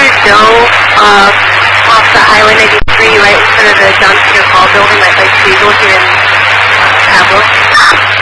your dough off the Highway 93 right in front of the John Cena Hall building, like Siegel here in Pablo.